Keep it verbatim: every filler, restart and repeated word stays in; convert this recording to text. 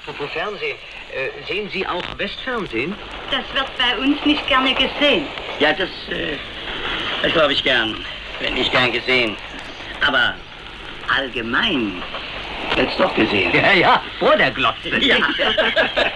Apropos Fernsehen, äh, sehen Sie auch Westfernsehen? Das wird bei uns nicht gerne gesehen. Ja, das, äh, das glaube ich gern. Wird nicht gern gesehen. Aber allgemein wird's doch gesehen. Ja, ja, vor der Glotze. Ja.